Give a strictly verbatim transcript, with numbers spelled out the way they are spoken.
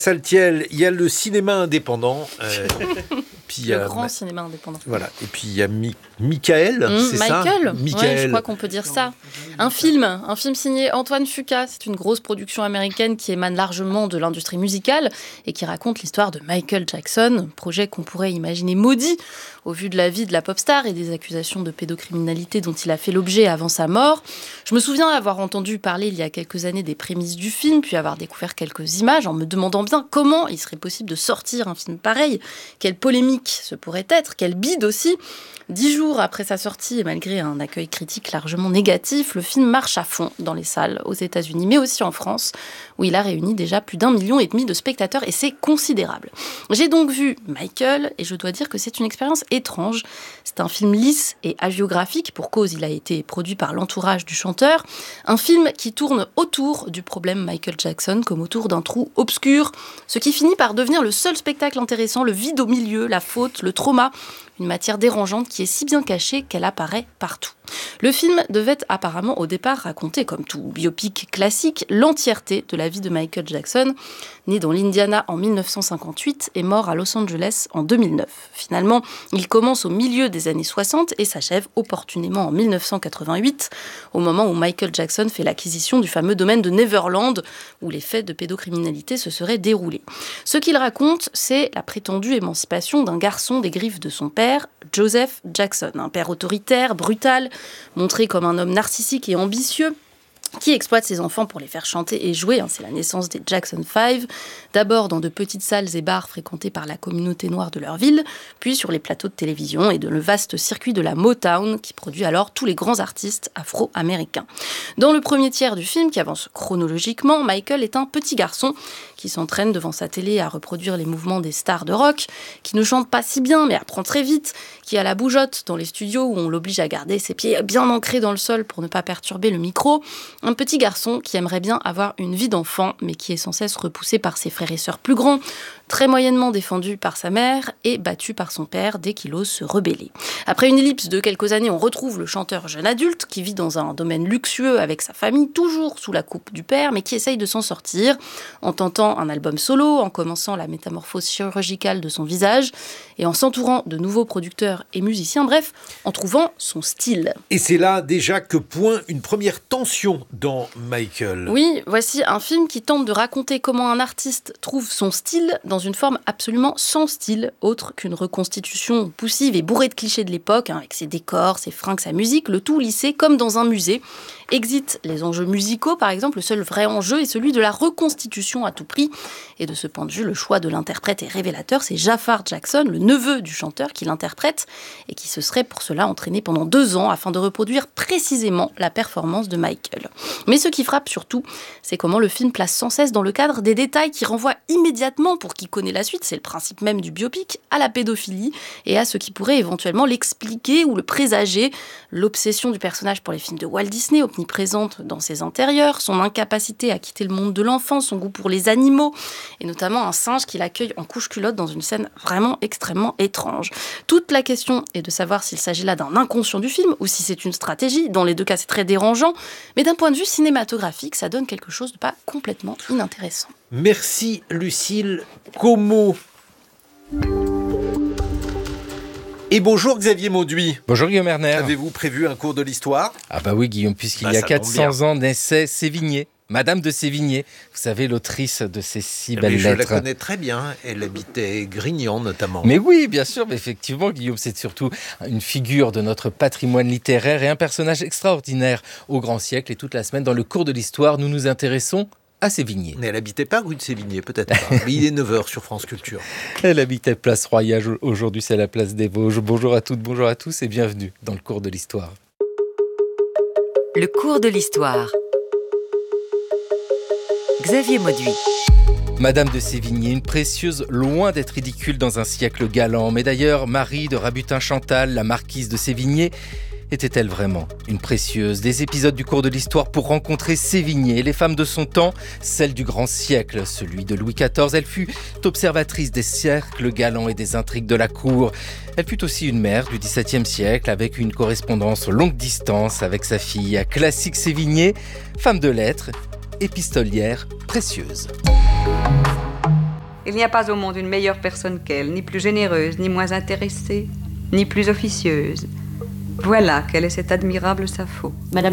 Saltiel, il y a le cinéma indépendant. Euh, puis le a, grand ma... cinéma indépendant. Voilà. Et puis il y a Mi- Michael, mmh, c'est Michael. ça Michael. Ouais, je crois qu'on peut dire ça. Un film, un film signé Antoine Fuqua. C'est une grosse production américaine qui émane largement de l'industrie musicale et qui raconte l'histoire de Michael Jackson, projet qu'on pourrait imaginer maudit au vu de la vie de la pop star et des accusations de pédocriminalité dont il a fait l'objet avant sa mort. Je me souviens avoir entendu parler il y a quelques années des prémices du film, puis avoir découvert quelques images en me demandant bien comment il serait possible de sortir un film pareil. Quelle polémique ce pourrait être, quelle bide aussi. Dix jours après sa sortie, et malgré un accueil critique largement négatif, le film marche à fond dans les salles aux États-Unis, mais aussi en France, où il a réuni déjà plus d'un million et demi de spectateurs, et c'est considérable. J'ai donc vu Michael, et je dois dire que c'est une expérience étrange. C'est un film lisse et hagiographique, pour cause il a été produit par l'entourage du chanteur, un film qui tourne autour du problème Michael Jackson, comme autour d'un trou obscur, ce qui finit par devenir le seul spectacle intéressant, le vide au milieu, la faute, le trauma, une matière dérangeante qui est si bien cachée qu'elle apparaît partout. Le film devait apparemment au départ raconter, comme tout biopic classique, l'entièreté de la vie de Michael Jackson, né dans l'Indiana en mille neuf cent cinquante-huit et mort à Los Angeles en deux mille neuf. Finalement, il commence au milieu des années soixante et s'achève opportunément en mille neuf cent quatre-vingt-huit, au moment où Michael Jackson fait l'acquisition du fameux domaine de Neverland, où les faits de pédocriminalité se seraient déroulés. Ce qu'il raconte, c'est la prétendue émancipation d'un garçon des griffes de son père, Joseph Jackson, un père autoritaire, brutal, montré comme un homme narcissique et ambitieux, qui exploite ses enfants pour les faire chanter et jouer. C'est la naissance des Jackson five, d'abord dans de petites salles et bars fréquentés par la communauté noire de leur ville, puis sur les plateaux de télévision et de le vaste circuit de la Motown qui produit alors tous les grands artistes afro-américains. Dans le premier tiers du film, qui avance chronologiquement, Michael est un petit garçon qui s'entraîne devant sa télé à reproduire les mouvements des stars de rock, qui ne chante pas si bien mais apprend très vite, qui a la bougeotte dans les studios où on l'oblige à garder ses pieds bien ancrés dans le sol pour ne pas perturber le micro. Un petit garçon qui aimerait bien avoir une vie d'enfant, mais qui est sans cesse repoussé par ses frères et sœurs plus grands, très moyennement défendu par sa mère et battu par son père dès qu'il ose se rebeller. Après une ellipse de quelques années, on retrouve le chanteur jeune adulte qui vit dans un domaine luxueux avec sa famille, toujours sous la coupe du père, mais qui essaye de s'en sortir en tentant un album solo, en commençant la métamorphose chirurgicale de son visage et en s'entourant de nouveaux producteurs et musiciens, bref, en trouvant son style. Et c'est là déjà que pointe une première tension dans Michael. Oui, voici un film qui tente de raconter comment un artiste trouve son style dans une forme absolument sans style, autre qu'une reconstitution poussive et bourrée de clichés de l'époque, hein, avec ses décors, ses fringues, sa musique, le tout lissé comme dans un musée. Exit les enjeux musicaux, par exemple, le seul vrai enjeu est celui de la reconstitution à tout prix. Et de ce point de vue, le choix de l'interprète est révélateur. C'est Jafar Jackson, le neveu du chanteur, qui l'interprète et qui se serait pour cela entraîné pendant deux ans afin de reproduire précisément la performance de Michael. Mais ce qui frappe surtout, c'est comment le film place sans cesse dans le cadre des détails qui renvoient immédiatement, pour qui connaît la suite, c'est le principe même du biopic, à la pédophilie et à ce qui pourrait éventuellement l'expliquer ou le présager. L'obsession du personnage pour les films de Walt Disney, omniprésente dans ses intérieurs, son incapacité à quitter le monde de l'enfant, son goût pour les animaux, et notamment un singe qui l'accueille en couche-culotte dans une scène vraiment extrêmement étrange. Toute la question est de savoir s'il s'agit là d'un inconscient du film ou si c'est une stratégie. Dans les deux cas, c'est très dérangeant, mais d'un point de vue cinématographique, ça donne quelque chose de pas complètement inintéressant. Merci Lucille Como. Et bonjour Xavier Mauduit. Bonjour Guillaume Erner. Avez-vous prévu un cours de l'histoire ? Ah bah oui Guillaume, puisqu'il bah, y a quatre cents ans naissait Sévigné, Madame de Sévigné. Vous savez, l'autrice de ces si belles mais je lettres. Je la connais très bien, elle habitait Grignan notamment. Mais oui, bien sûr, mais effectivement Guillaume, c'est surtout une figure de notre patrimoine littéraire et un personnage extraordinaire au grand siècle. Et toute la semaine, dans le cours de l'histoire, nous nous intéressons à Sévigné. Mais elle habitait pas rue de Sévigné, peut-être pas. Mais il est neuf heures sur France Culture. Elle habitait Place Royale, aujourd'hui c'est la place des Vosges. Bonjour à toutes, bonjour à tous et bienvenue dans le cours de l'histoire. Le cours de l'histoire. Xavier Mauduit. Madame de Sévigné, une précieuse loin d'être ridicule dans un siècle galant. Mais d'ailleurs, Marie de Rabutin-Chantal, la marquise de Sévigné, était-elle vraiment une précieuse ? Des épisodes du cours de l'histoire pour rencontrer Sévigné, les femmes de son temps, celles du grand siècle, celui de Louis quatorze. Elle fut observatrice des cercles galants et des intrigues de la cour. Elle fut aussi une mère du dix-septième siècle avec une correspondance longue distance avec sa fille. Classique Sévigné, femme de lettres, épistolière précieuse. Il n'y a pas au monde une meilleure personne qu'elle, ni plus généreuse, ni moins intéressée, ni plus officieuse. Voilà quelle est cette admirable Sappho. Madame